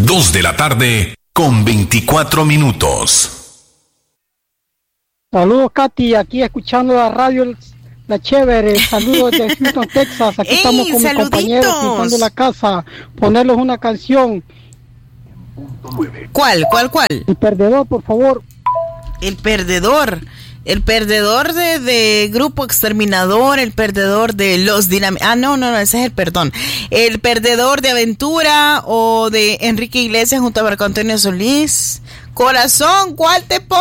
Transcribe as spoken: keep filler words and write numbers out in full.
dos de la tarde con veinticuatro minutos. Saludos, Katy, aquí escuchando la radio La Chévere. Saludos de Houston, Texas. Aquí ¡Ey, estamos con saluditos! mis compañeros pintando la casa. Ponerles una canción. ¿Cuál, cuál, cuál? El perdedor, por favor. El perdedor. El perdedor de, de Grupo Exterminador, el perdedor de Los Dinam... Ah, no, no, no, ese es el perdón. El perdedor de Aventura o de Enrique Iglesias junto a Marco Antonio Solís. Corazón, ¿cuál te pongo?